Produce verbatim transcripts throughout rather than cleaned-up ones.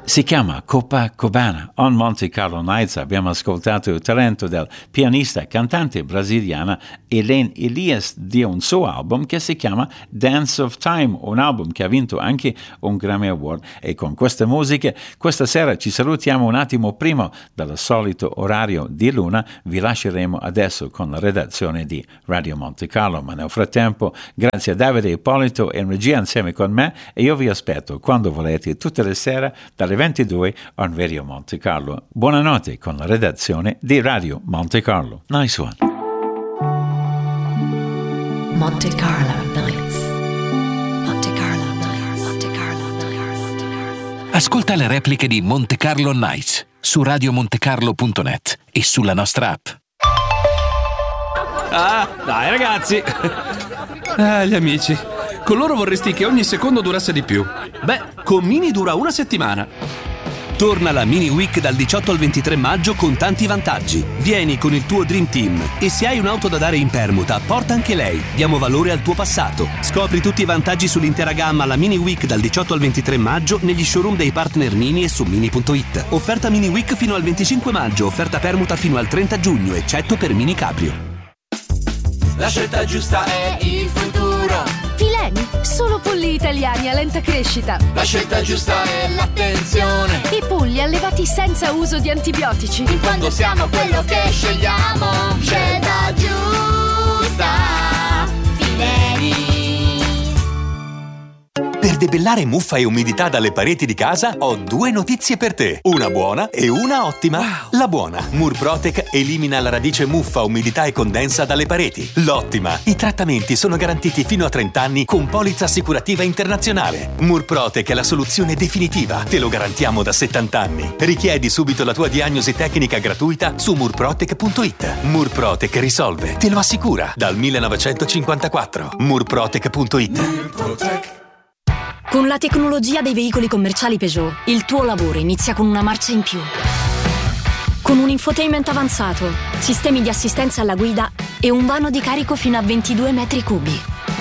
Si chiama Copacabana. On Monte Carlo Nights abbiamo ascoltato il talento del pianista e cantante brasiliana Hélène Elias di un suo album che si chiama Dance of Time, un album che ha vinto anche un Grammy Award. E con queste musiche questa sera ci salutiamo un attimo prima del solito orario di Luna. Vi lasceremo adesso con la redazione di Radio Monte Carlo, ma nel frattempo grazie a Davide Ippolito in regia insieme con me, e io vi aspetto quando volete tutte le sere dalle ventidue on Radio Monte Carlo. Buonanotte con la redazione di Radio Monte Carlo. Nice one. Monte Carlo Nights. Monte Carlo Nights. Monte Carlo Nights. Ascolta le repliche di Monte Carlo Nights su radio monte carlo punto net e sulla nostra app. Ah, dai ragazzi. Ah, gli amici. Con loro vorresti che ogni secondo durasse di più. Beh, con Mini dura una settimana. Torna la Mini Week dal diciotto al ventitré maggio con tanti vantaggi. Vieni con il tuo Dream Team e se hai un'auto da dare in permuta, porta anche lei. Diamo valore al tuo passato. Scopri tutti i vantaggi sull'intera gamma alla Mini Week dal diciotto al ventitré maggio negli showroom dei partner Mini e su mini punto it. Offerta Mini Week fino al venticinque maggio, offerta permuta fino al trenta giugno, eccetto per Mini Cabrio. La scelta giusta è il futuro. Fileni, solo polli italiani a lenta crescita. La scelta giusta è l'attenzione. I polli allevati senza uso di antibiotici. In fondo siamo quello che scegliamo. Scelta giusta. Fileni. Per debellare muffa e umidità dalle pareti di casa ho due notizie per te, una buona e una ottima. Wow. La buona, Murprotec elimina la radice muffa, umidità e condensa dalle pareti. L'ottima, i trattamenti sono garantiti fino a trenta anni con polizza assicurativa internazionale. Murprotec è la soluzione definitiva, te lo garantiamo da settanta anni. Richiedi subito la tua diagnosi tecnica gratuita su murprotec punto it. Murprotec risolve, te lo assicura, dal millenovecentocinquantaquattro. murprotec punto it. Murprotec. Con la tecnologia dei veicoli commerciali Peugeot, il tuo lavoro inizia con una marcia in più. Con un infotainment avanzato, sistemi di assistenza alla guida e un vano di carico fino a ventidue metri cubi.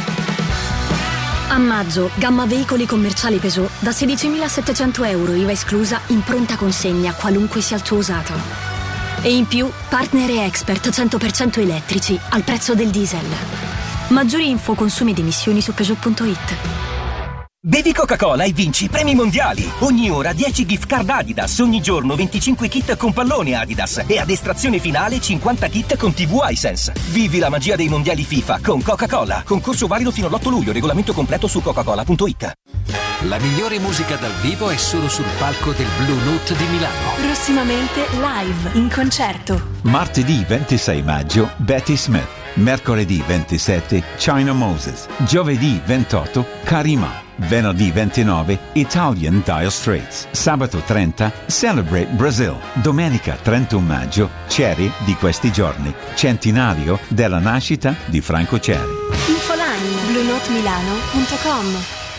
A maggio, gamma veicoli commerciali Peugeot da sedicimilasettecento euro I V A esclusa in pronta consegna, qualunque sia il tuo usato. E in più, partner e expert cento per cento elettrici al prezzo del diesel. Maggiori info, consumi ed emissioni su Peugeot punto it. Bevi Coca-Cola e vinci i premi mondiali. Ogni ora dieci gift card Adidas, ogni giorno venticinque kit con pallone Adidas e ad estrazione finale cinquanta kit con tivù iSense. Vivi la magia dei mondiali FIFA con Coca-Cola. Concorso valido fino all'otto luglio, regolamento completo su coca cola punto it. La migliore musica dal vivo è solo sul palco del Blue Note di Milano. Prossimamente live, in concerto. Martedì ventisei maggio Betty Smith. Mercoledì ventisette China Moses. Giovedì ventotto Karima. Venerdì ventinove Italian Dire Straits. Sabato trenta Celebrate Brazil. Domenica trentuno maggio Cherry di questi giorni, centenario della nascita di Franco Cherry. Infoline blue note milano punto com.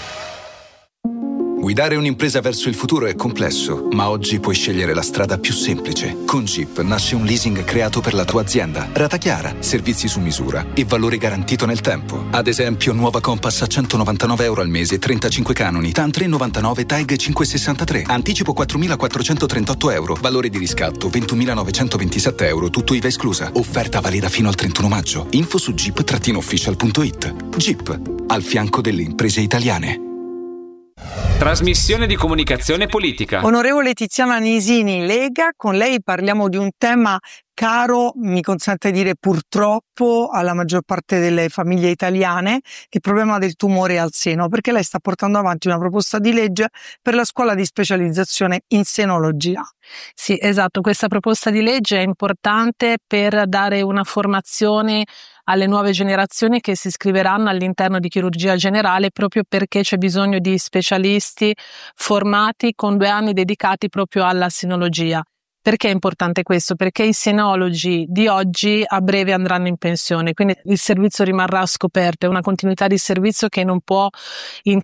Guidare un'impresa verso il futuro è complesso, ma oggi puoi scegliere la strada più semplice. Con Jeep nasce un leasing creato per la tua azienda. Rata chiara, servizi su misura e valore garantito nel tempo. Ad esempio, nuova Compass a centonovantanove euro al mese, trentacinque canoni, T A N tre virgola novantanove, Tag cinquecentosessantatré. Anticipo quattromilaquattrocentotrentotto euro. Valore di riscatto ventumilanovecentovantisette euro, tutto I V A esclusa. Offerta valida fino al trentuno maggio. Info su jeep official punto it. Jeep, al fianco delle imprese italiane. Trasmissione di comunicazione politica. Onorevole Tiziana Nisini, Lega, con lei parliamo di un tema caro, mi consente di dire purtroppo, alla maggior parte delle famiglie italiane, il problema del tumore al seno, perché lei sta portando avanti una proposta di legge per la scuola di specializzazione in senologia. Sì, esatto, questa proposta di legge è importante per dare una formazione alle nuove generazioni che si iscriveranno all'interno di chirurgia generale, proprio perché c'è bisogno di specialisti formati con due anni dedicati proprio alla senologia. Perché è importante questo? Perché i senologi di oggi a breve andranno in pensione, quindi il servizio rimarrà scoperto, è una continuità di servizio che non può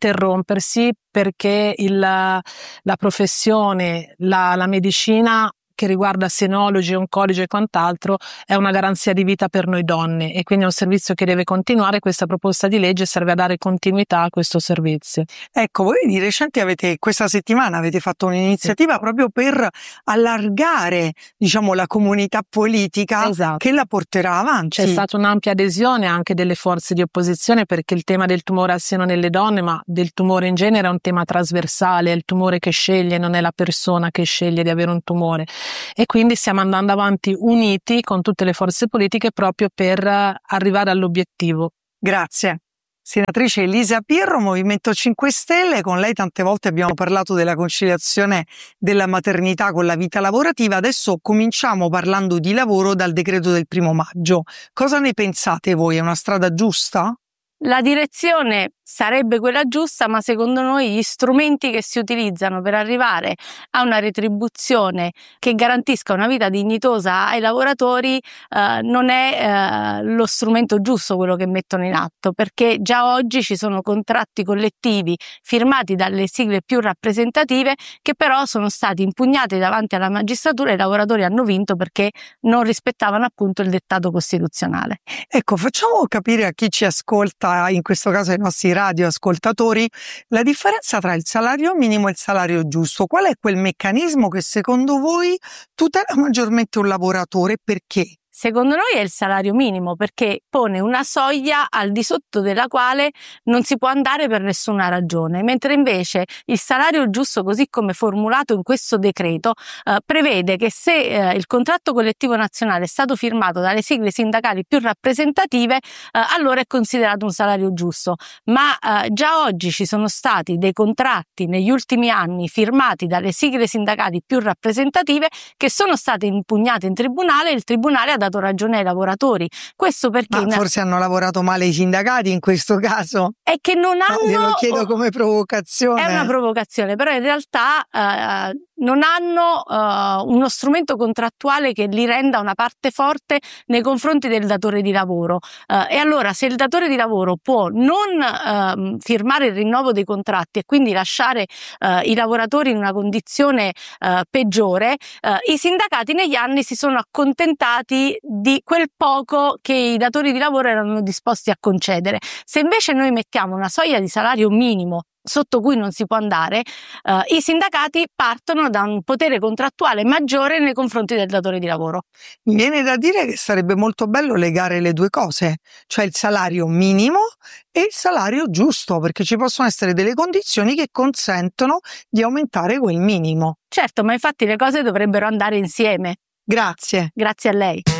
interrompersi, perché il, la professione, la, la medicina che riguarda senologi, oncologi e quant'altro è una garanzia di vita per noi donne e quindi è un servizio che deve continuare. Questa proposta di legge serve a dare continuità a questo servizio. Ecco, voi di recente avete, questa settimana avete fatto un'iniziativa sì. proprio per allargare, diciamo, la comunità politica esatto. che la porterà avanti. C'è stata un'ampia adesione anche delle forze di opposizione, perché il tema del tumore al seno nelle donne, ma del tumore in genere, è un tema trasversale, è il tumore che sceglie, non è la persona che sceglie di avere un tumore. E quindi stiamo andando avanti uniti con tutte le forze politiche proprio per arrivare all'obiettivo. Grazie. Senatrice Elisa Pirro, Movimento cinque Stelle, con lei tante volte abbiamo parlato della conciliazione della maternità con la vita lavorativa. Adesso cominciamo parlando di lavoro dal decreto del primo maggio. Cosa ne pensate voi? È una strada giusta? La direzione sarebbe quella giusta, ma secondo noi gli strumenti che si utilizzano per arrivare a una retribuzione che garantisca una vita dignitosa ai lavoratori eh, non è eh, lo strumento giusto quello che mettono in atto, perché già oggi ci sono contratti collettivi firmati dalle sigle più rappresentative che però sono stati impugnati davanti alla magistratura e i lavoratori hanno vinto perché non rispettavano appunto il dettato costituzionale. Ecco, facciamo capire a chi ci ascolta, in questo caso ai nostri radioascoltatori, la differenza tra il salario minimo e il salario giusto. Qual è quel meccanismo che secondo voi tutela maggiormente un lavoratore? Perché? Secondo noi è il salario minimo, perché pone una soglia al di sotto della quale non si può andare per nessuna ragione, mentre invece il salario giusto, così come formulato in questo decreto, eh, prevede che se eh, il contratto collettivo nazionale è stato firmato dalle sigle sindacali più rappresentative, eh, allora è considerato un salario giusto. Ma eh, già oggi ci sono stati dei contratti negli ultimi anni firmati dalle sigle sindacali più rappresentative che sono state impugnate in tribunale e il tribunale ha dato ragione ai lavoratori. Questo perché Ma forse hanno lavorato male i sindacati in questo caso? È che non hanno... No, glielo chiedo come provocazione. È una provocazione, però in realtà eh, non hanno eh, uno strumento contrattuale che li renda una parte forte nei confronti del datore di lavoro. Eh, e allora se il datore di lavoro può non eh, firmare il rinnovo dei contratti e quindi lasciare eh, i lavoratori in una condizione eh, peggiore, eh, i sindacati negli anni si sono accontentati di quel poco che i datori di lavoro erano disposti a concedere. Se invece noi mettiamo una soglia di salario minimo sotto cui non si può andare, eh, i sindacati partono da un potere contrattuale maggiore nei confronti del datore di lavoro. Mi viene da dire che sarebbe molto bello legare le due cose, cioè il salario minimo e il salario giusto, perché ci possono essere delle condizioni che consentono di aumentare quel minimo. Certo, ma infatti le cose dovrebbero andare insieme. Grazie. Grazie a lei.